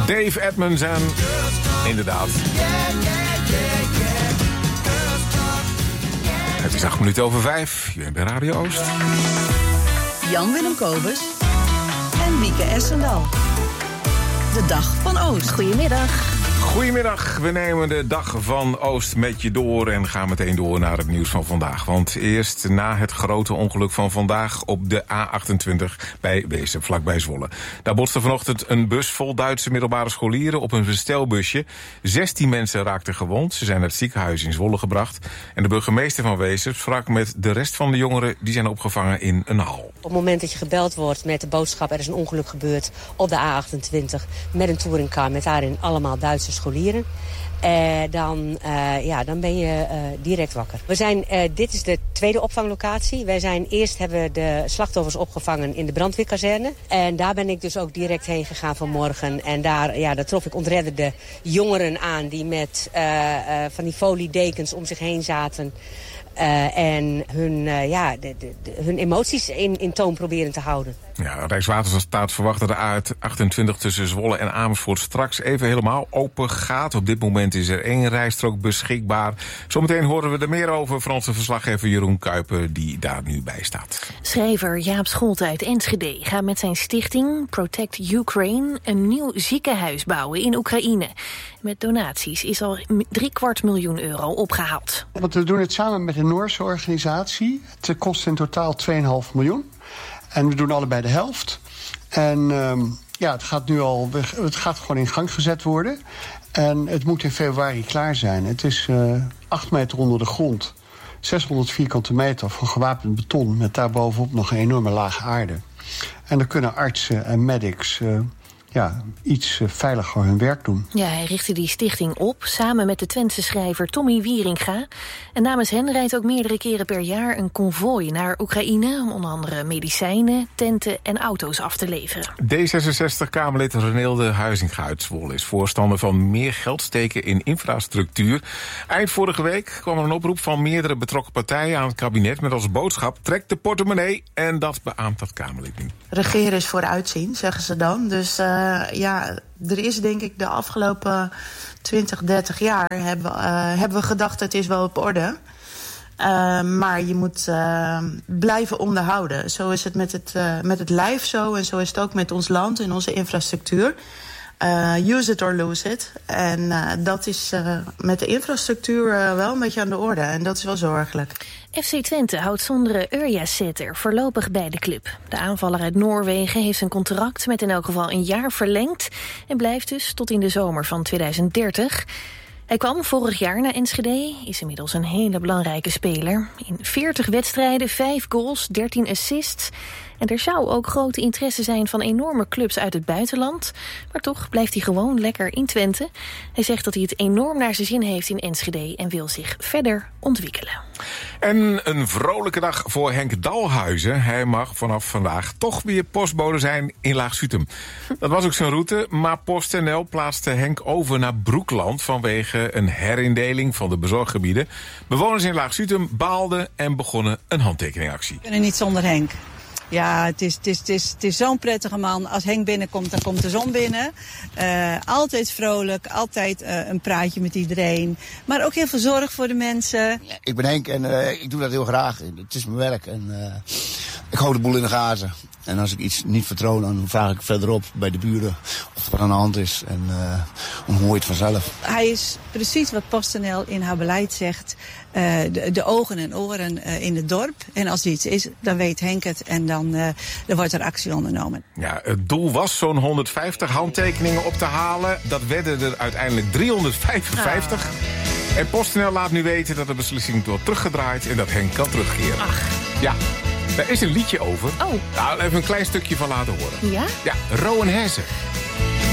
Dave Edmunds en inderdaad. Het is 5:08. Je bent bij Radio Oost. Jan-Willem Kobus en Wieke Essendal. De Dag van Oost. Goedemiddag. Goedemiddag, we nemen de Dag van Oost met je door en gaan meteen door naar het nieuws van vandaag. Want eerst na het grote ongeluk van vandaag op de A28 bij Weesp, vlakbij Zwolle. Daar botste vanochtend een bus vol Duitse middelbare scholieren op een bestelbusje. 16 mensen raakten gewond, ze zijn naar het ziekenhuis in Zwolle gebracht. En de burgemeester van Weesp sprak met de rest van de jongeren, die zijn opgevangen in een hal. Op het moment dat je gebeld wordt met de boodschap, er is een ongeluk gebeurd op de A28 met een touringcar met daarin allemaal Duitse scholieren. Dan ben je direct wakker. Dit is de tweede opvanglocatie. Eerst hebben we de slachtoffers opgevangen in de brandweerkazerne. En daar ben ik dus ook direct heen gegaan vanmorgen. En daar trof ik ontredderde jongeren aan die met van die foliedekens om zich heen zaten. En hun emoties in toon proberen te houden. Ja, Rijkswaterstaat verwacht dat de A28 tussen Zwolle en Amersfoort straks even helemaal open gaat. Op dit moment is er 1 rijstrook beschikbaar. Zometeen horen we er meer over. Franse verslaggever Jeroen Kuiper, die daar nu bij staat. Schrijver Jaap Scholte uit Enschede gaat met zijn stichting Protect Ukraine een nieuw ziekenhuis bouwen in Oekraïne. Met donaties is al €250.000 opgehaald. Want we doen het samen met een Noorse organisatie. Het kost in totaal 2,5 miljoen. En we doen allebei de helft. En het gaat gewoon in gang gezet worden. En het moet in februari klaar zijn. Het is 8 meter onder de grond. 600 vierkante meter van gewapend beton. Met daarbovenop nog een enorme laag aarde. En dan kunnen artsen en medics iets veiliger hun werk doen. Ja, hij richtte die stichting op, samen met de Twentse schrijver Tommy Wieringa. En namens hen rijdt ook meerdere keren per jaar een konvooi naar Oekraïne om onder andere medicijnen, tenten en auto's af te leveren. D66-Kamerlid Renilde Huizinga uit Zwolle is voorstander van meer geld steken in infrastructuur. Eind vorige week kwam er een oproep van meerdere betrokken partijen aan het kabinet met als boodschap: trek de portemonnee. En dat beaamt dat Kamerlid nu. Regeren is vooruitzien, zeggen ze dan. Dus er is denk ik de afgelopen 20, 30 jaar hebben we gedacht het is wel op orde. Maar je moet blijven onderhouden. Zo is het met het lijf zo en zo is het ook met ons land en onze infrastructuur. Use it or lose it. En dat is met de infrastructuur wel een beetje aan de orde. En dat is wel zorgelijk. FC Twente houdt Sondre Urjasæter voorlopig bij de club. De aanvaller uit Noorwegen heeft zijn contract met in elk geval een jaar verlengd en blijft dus tot in de zomer van 2030. Hij kwam vorig jaar naar Enschede, is inmiddels een hele belangrijke speler. In 40 wedstrijden, 5 goals, 13 assists. En er zou ook grote interesse zijn van enorme clubs uit het buitenland. Maar toch blijft hij gewoon lekker in Twente. Hij zegt dat hij het enorm naar zijn zin heeft in Enschede en wil zich verder ontwikkelen. En een vrolijke dag voor Henk Dalhuizen. Hij mag vanaf vandaag toch weer postbode zijn in Laag-Sutem. Dat was ook zijn route, maar PostNL plaatste Henk over naar Broekland vanwege een herindeling van de bezorggebieden. Bewoners in Laag-Sutem baalden en begonnen een handtekeningactie. We kunnen niet zonder Henk. Ja, het is zo'n prettige man. Als Henk binnenkomt, dan komt de zon binnen. Altijd vrolijk, altijd een praatje met iedereen. Maar ook heel veel zorg voor de mensen. Ik ben Henk en ik doe dat heel graag. Het is mijn werk en ik hou de boel in de gaten. En als ik iets niet vertrouw, dan vraag ik verderop bij de buren of er wat aan de hand is. En dan hoor je het vanzelf. Hij is precies wat PostNL in haar beleid zegt. De ogen en oren in het dorp. En als er iets is, dan weet Henk het en dan wordt er actie ondernomen. Ja, het doel was zo'n 150 handtekeningen op te halen. Dat werden er uiteindelijk 355. En PostNL laat nu weten dat de beslissing wordt teruggedraaid en dat Henk kan terugkeren. Ach. Ja, daar is een liedje over. Oh. Nou, even een klein stukje van laten horen. Ja? Ja, Rowan Hesse.